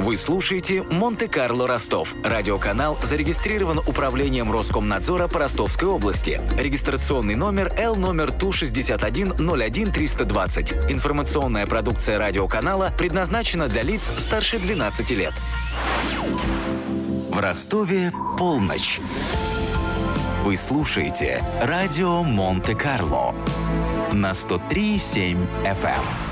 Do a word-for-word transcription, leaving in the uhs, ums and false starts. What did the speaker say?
Вы слушаете «Монте-Карло Ростов». Радиоканал зарегистрирован Управлением Роскомнадзора по Ростовской области. Регистрационный номер Л номер Ту шестьдесят один ноль один триста двадцать. Информационная продукция радиоканала предназначена для лиц старше двенадцати лет. В Ростове полночь. Вы слушаете радио Монте-Карло на сто три и семь эф эм.